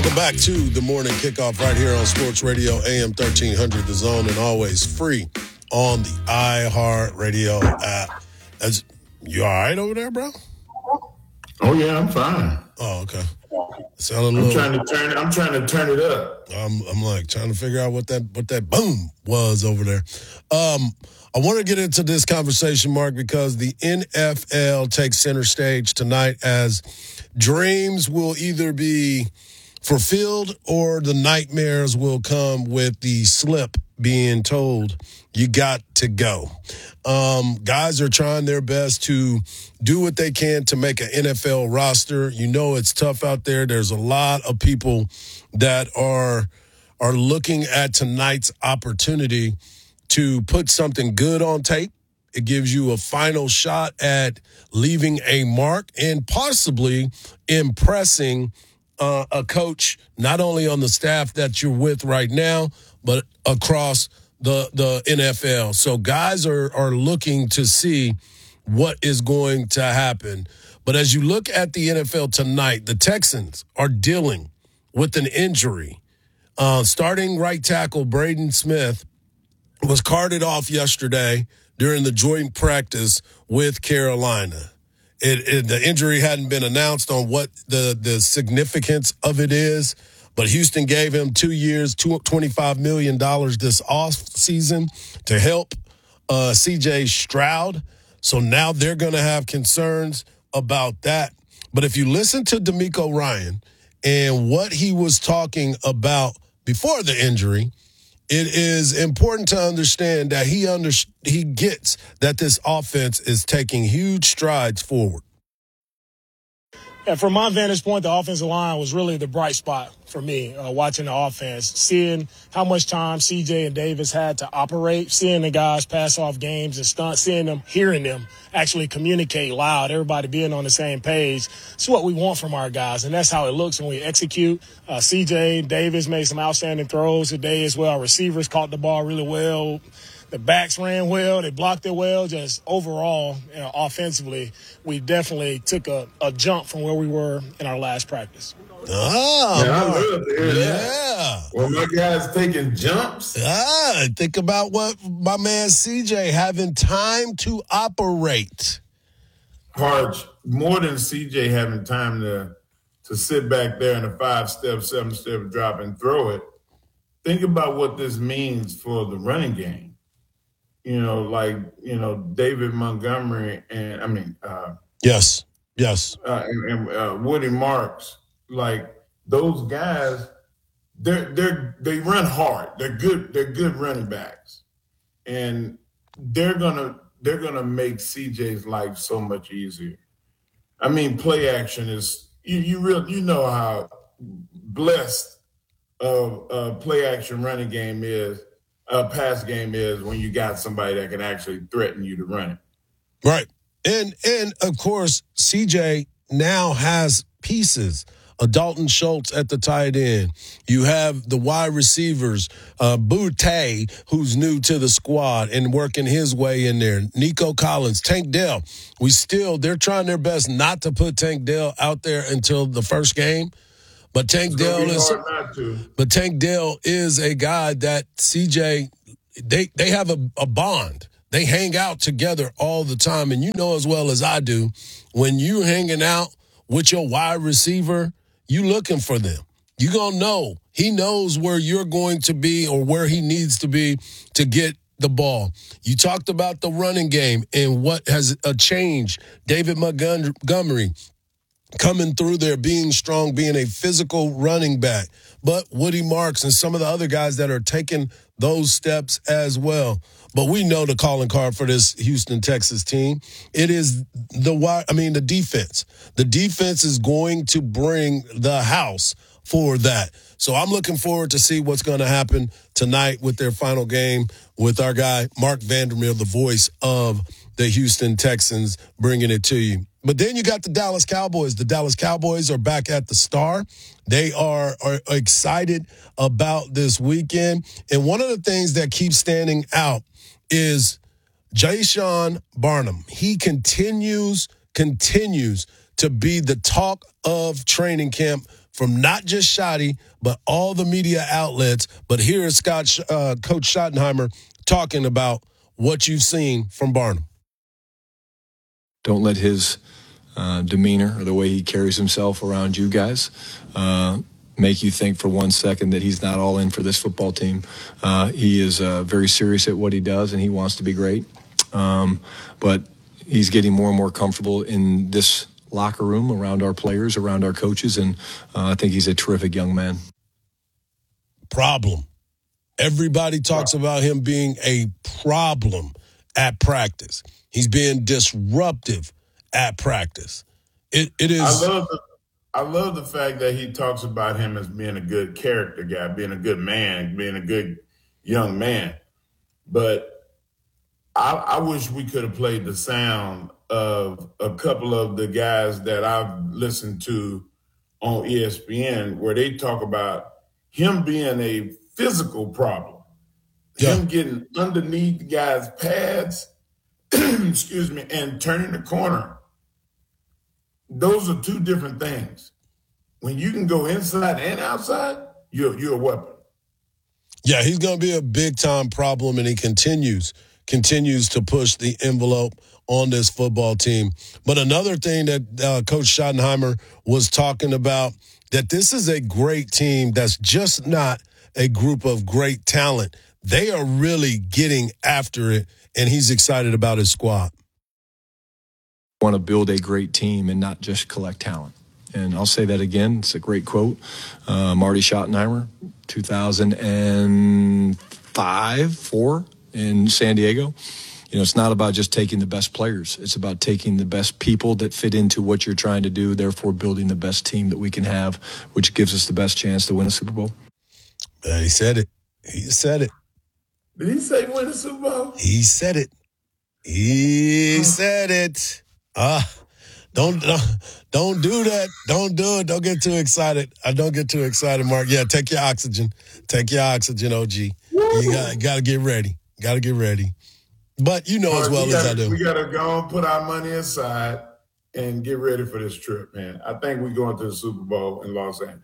Welcome back to the morning kickoff right here on Sports Radio AM 1300 The Zone, and always free on the iHeartRadio app. You all right over there, bro? Oh yeah, I'm fine. Oh, okay. I'm trying to turn it up. I'm like trying to figure out what that boom was over there. I want to get into this conversation, Mark, because the NFL takes center stage tonight as dreams will either be fulfilled or the nightmares will come with the slip being told you got to go. Guys are trying their best to do what they can to make an NFL roster. You know it's tough out there. There's a lot of people that are looking at tonight's opportunity to put something good on tape. It gives you a final shot at leaving a mark and possibly impressing a coach, not only on the staff that you're with right now, but across the NFL. So guys are looking to see what is going to happen. But as you look at the NFL tonight, the Texans are dealing with an injury. Starting right tackle Braden Smith was carted off yesterday during the joint practice with Carolina. The injury hadn't been announced on what the significance of it is, but Houston gave him 2 years, $25 million this offseason to help C.J. Stroud. So now they're going to have concerns about that. But if you listen to DeMeco Ryan and what he was talking about before the injury, it is important to understand that he gets that this offense is taking huge strides forward. Yeah, from my vantage point, the offensive line was really the bright spot for me, watching the offense, seeing how much time CJ and Davis had to operate, seeing the guys pass off games and stunts, seeing them, hearing them actually communicate loud, everybody being on the same page. It's what we want from our guys, and that's how it looks when we execute. CJ, Davis made some outstanding throws today as well. Our receivers caught the ball really well. The backs ran well. They blocked it well. Just overall, offensively, we definitely took a jump from where we were in our last practice. Oh, I love to hear that. Yeah. Well, my guys taking jumps. Think about what my man CJ having time to operate. Harge, more than CJ having time to sit back there in a 5-step, 7-step drop and throw it. Think about what this means for the running game. David Montgomery and Yes. and Woody Marks, like those guys, they run hard. They're good running backs, and they're gonna make CJ's life so much easier. I mean, play action is you know how blessed a play action running game is. A pass game is when you got somebody that can actually threaten you to run it. Right. And of course, CJ now has pieces. A Dalton Schultz at the tight end. You have the wide receivers, Boutte, who's new to the squad and working his way in there. Nico Collins, Tank Dell. They're trying their best not to put Tank Dell out there until the first game. But Tank Dell is a guy that CJ, they have a bond. They hang out together all the time. And you know as well as I do, when you hanging out with your wide receiver, you looking for them. You're going to know. He knows where you're going to be or where he needs to be to get the ball. You talked about the running game and what has changed. David Montgomery coming through there, being strong, being a physical running back. But Woody Marks and some of the other guys that are taking those steps as well. But we know the calling card for this Houston, Texas team. It is the defense. The defense is going to bring the house for that. So I'm looking forward to see what's going to happen tonight with their final game with our guy, Mark Vandermeer, the voice of the Houston Texans, bringing it to you. But then you got the Dallas Cowboys. The Dallas Cowboys are back at the Star. They are excited about this weekend. And one of the things that keeps standing out is Jayshon Barnum. He continues to be the talk of training camp from not just Schotty, but all the media outlets. But here is Coach Schottenheimer talking about what you've seen from Barnum. Don't let his demeanor or the way he carries himself around you guys make you think for 1 second that he's not all in for this football team. He is very serious at what he does, and he wants to be great. But he's getting more and more comfortable in this locker room, around our players, around our coaches, and I think he's a terrific young man. Problem. Everybody talks about him being a problem at practice. He's being disruptive at practice. It is. I love the fact that he talks about him as being a good character guy, being a good man, being a good young man. But I wish we could have played the sound of a couple of the guys that I've listened to on ESPN where they talk about him being a physical problem, him getting underneath the guy's pads, excuse me, and turning the corner. Those are two different things. When you can go inside and outside, you're a weapon. Yeah, he's going to be a big-time problem, and he continues to push the envelope on this football team. But another thing that Coach Schottenheimer was talking about, that this is a great team that's just not a group of great talent. They are really getting after it, and he's excited about his squad. Want to build a great team and not just collect talent. And I'll say that again. It's a great quote. Marty Schottenheimer, 2005-4 in San Diego. It's not about just taking the best players. It's about taking the best people that fit into what you're trying to do, therefore building the best team that we can have, which gives us the best chance to win a Super Bowl. He said it. He said it. Did he say win a Super Bowl? He said it. He said it. Don't do that. Don't do it. Don't get too excited. Don't get too excited, Mark. Yeah, take your oxygen. Take your oxygen, OG. You got to get ready. Got to get ready. But you know as well as I do. We got to go and put our money aside and get ready for this trip, man. I think we're going to the Super Bowl in Los Angeles.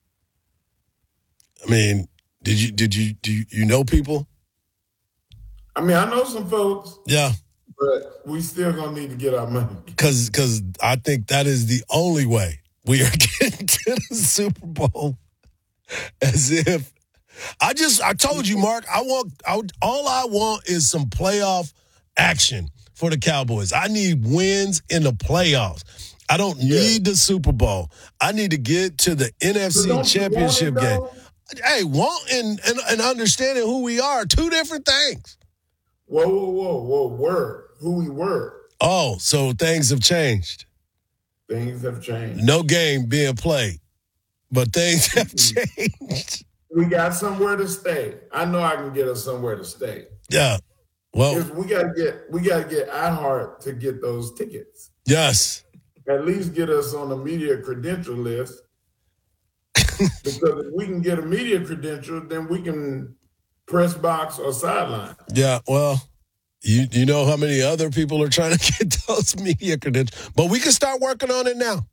I mean, do you know people? I mean, I know some folks. Yeah. But we still going to need to get our money. Because I think that is the only way we are getting to the Super Bowl. As if I told you, Mark, all I want is some playoff action for the Cowboys. I need wins in the playoffs. I don't need the Super Bowl. I need to get to the NFC Championship game. Hey, wanting and understanding who we are, two different things. Whoa, word. Who we were. Oh, so things have changed. Things have changed. No game being played, but things have changed. We got somewhere to stay. I know I can get us somewhere to stay. Yeah. Well, we gotta get iHeart to get those tickets. Yes. At least get us on the media credential list. Because if we can get a media credential, then we can press box or sideline. Yeah, well, you know how many other people are trying to get those media credentials. But we can start working on it now.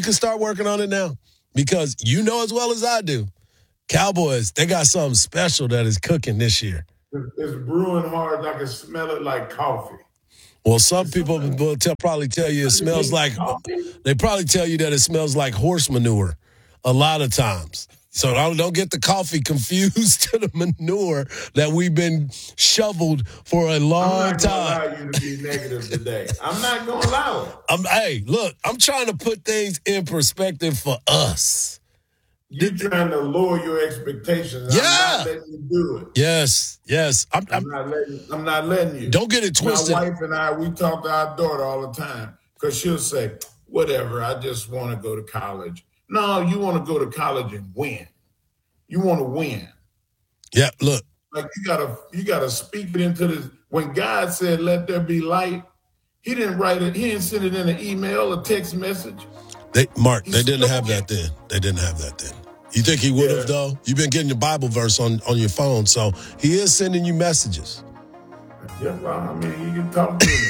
Because you know as well as I do, Cowboys, they got something special that is cooking this year. It's brewing hard. I can smell it like coffee. Well, some people will probably tell you it smells like – they probably tell you that it smells like horse manure a lot of times. So don't get the coffee confused to the manure that we've been shoveled for a long time. I'm not going to allow you to be negative today. I'm not going to allow it. Hey, look, I'm trying to put things in perspective for us. You're trying to lower your expectations. Yeah. I'm not letting you do it. Yes. I'm not letting you. Don't get it twisted. My wife and I, we talk to our daughter all the time because she'll say, whatever, I just want to go to college. No, you want to go to college and win. You want to win. Yeah, look. Like you gotta speak it into this. When God said, let there be light, he didn't write it, he didn't send it in an email, a text message. They didn't have that then. You think he would have, though? You've been getting the Bible verse on your phone, so he is sending you messages. Yeah, well, I mean, you can talk to me.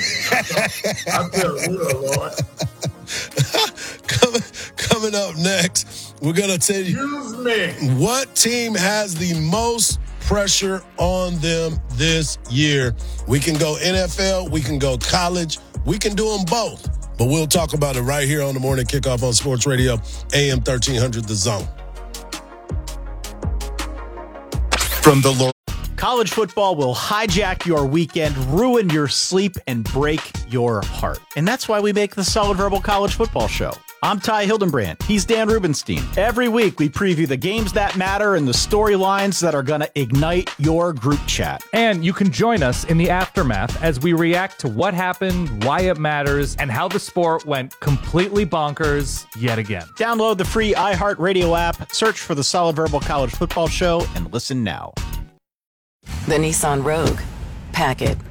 I tell you, Lord. Coming up next, We're going to tell you what team has the most pressure on them this year. We can go NFL, we can go college, we can do them both. But we'll talk about it right here on the Morning Kickoff on Sports Radio, AM 1300 The Zone. From the College football will hijack your weekend, ruin your sleep, and break your heart. And that's why we make the Solid Verbal College Football Show. I'm Ty Hildenbrand. He's Dan Rubenstein. Every week, we preview the games that matter and the storylines that are going to ignite your group chat. And you can join us in the aftermath as we react to what happened, why it matters, and how the sport went completely bonkers yet again. Download the free iHeartRadio app, search for the Solid Verbal College Football Show, and listen now. The Nissan Rogue. Pack it.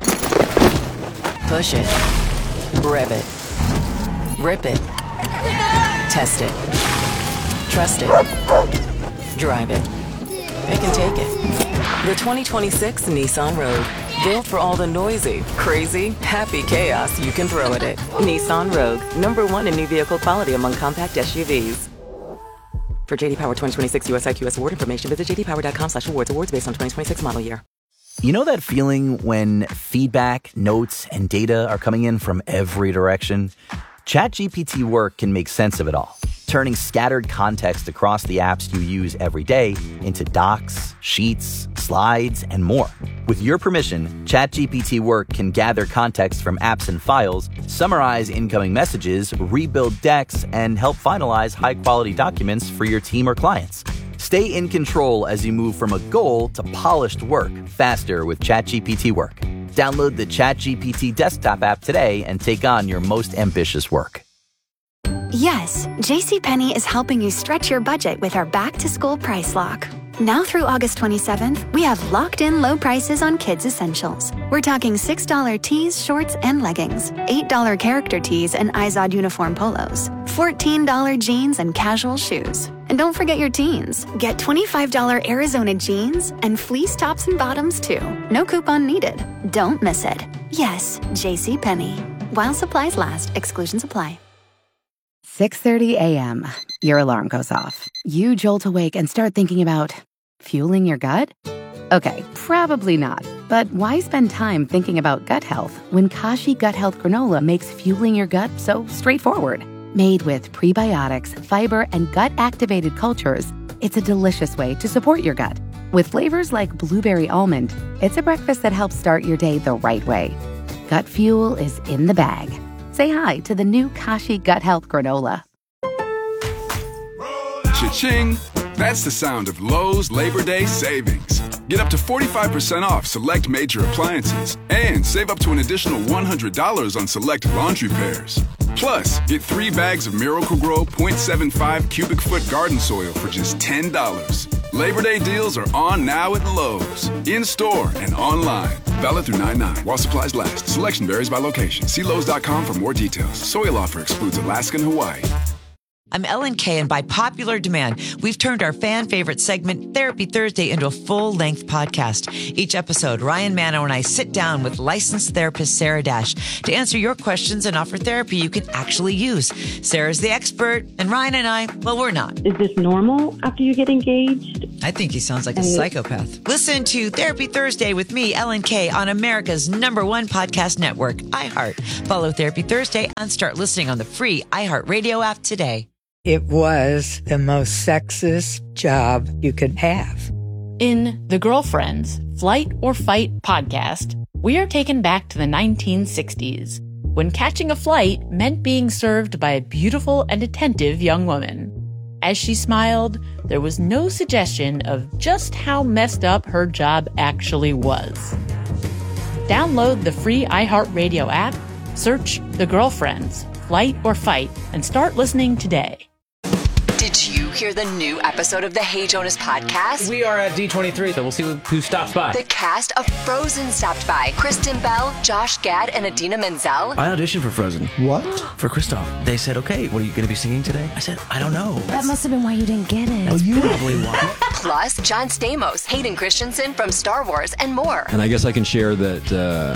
Push it. Rev it. Rip it. Test it. Trust it. Drive it. It can take it. The 2026 Nissan Rogue. Built for all the noisy, crazy, happy chaos you can throw at it. Nissan Rogue. #1 in new vehicle quality among compact SUVs. For JD Power 2026 US IQS award information, visit jdpower.com/awards. Awards based on 2026 model year. You know that feeling when feedback, notes, and data are coming in from every direction? ChatGPT Work can make sense of it all, turning scattered context across the apps you use every day into docs, sheets, slides, and more. With your permission, ChatGPT Work can gather context from apps and files, summarize incoming messages, rebuild decks, and help finalize high-quality documents for your team or clients. Stay in control as you move from a goal to polished work faster with ChatGPT Work. Download the ChatGPT desktop app today and take on your most ambitious work. Yes, JCPenney is helping you stretch your budget with our back-to-school price lock. Now through August 27th, we have locked-in low prices on kids' essentials. We're talking $6 tees, shorts, and leggings, $8 character tees and Izod uniform polos, $14 jeans and casual shoes. And don't forget your teens. Get $25 Arizona jeans and fleece tops and bottoms, too. No coupon needed. Don't miss it. Yes, JCPenney. While supplies last, exclusions apply. 6:30 a.m. Your alarm goes off. You jolt awake and start thinking about fueling your gut? Okay, probably not. But why spend time thinking about gut health when Kashi Gut Health Granola makes fueling your gut so straightforward? Made with prebiotics, fiber, and gut-activated cultures, it's a delicious way to support your gut. With flavors like blueberry almond, it's a breakfast that helps start your day the right way. Gut fuel is in the bag. Say hi to the new Kashi Gut Health Granola. Cha-ching! That's the sound of Lowe's Labor Day savings. Get up to 45% off select major appliances and save up to an additional $100 on select laundry pairs. Plus, get 3 bags of Miracle-Gro 0.75 cubic foot garden soil for just $10. Labor Day deals are on now at Lowe's. In-store and online. Valid through 9/9 while supplies last. Selection varies by location. See Lowe's.com for more details. Soil offer excludes Alaska and Hawaii. I'm Ellen Kay, and by popular demand, we've turned our fan favorite segment, Therapy Thursday, into a full-length podcast. Each episode, Ryan Manno and I sit down with licensed therapist Sarah Dash to answer your questions and offer therapy you can actually use. Sarah's the expert, and Ryan and I, well, we're not. Is this normal after you get engaged? I think he sounds like a psychopath. Listen to Therapy Thursday with me, Ellen Kay, on America's #1 podcast network, iHeart. Follow Therapy Thursday and start listening on the free iHeartRadio app today. It was the most sexist job you could have. In The Girlfriends, Flight or Fight podcast, we are taken back to the 1960s, when catching a flight meant being served by a beautiful and attentive young woman. As she smiled, there was no suggestion of just how messed up her job actually was. Download the free iHeartRadio app, search The Girlfriends, Flight or Fight, and start listening today. Did you hear the new episode of the Hey Jonas podcast? We are at D23, so we'll see who stops by. The cast of Frozen stopped by. Kristen Bell, Josh Gad, and Idina Menzel. I auditioned for Frozen. What? For Kristoff. They said, okay, what are you going to be singing today? I said, I don't know. That must have been why you didn't get it. That's probably why. Plus, John Stamos, Hayden Christensen from Star Wars, and more. And I guess I can share that...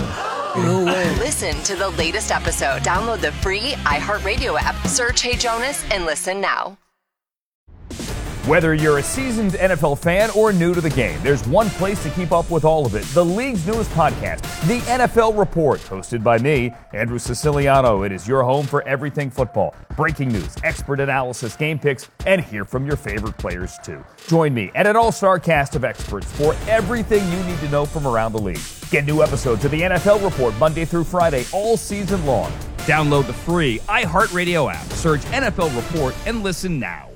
No way. Listen to the latest episode. Download the free iHeartRadio app. Search Hey Jonas and listen now. Whether you're a seasoned NFL fan or new to the game, there's one place to keep up with all of it. The league's newest podcast, The NFL Report, hosted by me, Andrew Siciliano. It is your home for everything football. Breaking news, expert analysis, game picks, and hear from your favorite players too. Join me and an all-star cast of experts for everything you need to know from around the league. Get new episodes of The NFL Report Monday through Friday all season long. Download the free iHeartRadio app, search NFL Report, and listen now.